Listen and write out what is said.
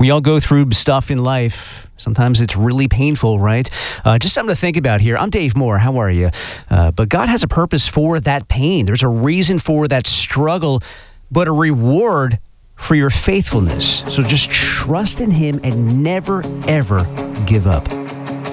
We all go through stuff in life. Sometimes it's really painful, right? Just something to think about here. I'm Dave Moore. How are you? But God has a purpose for that pain. There's a reason for that struggle, but a reward for your faithfulness. So just trust in Him and never, ever give up.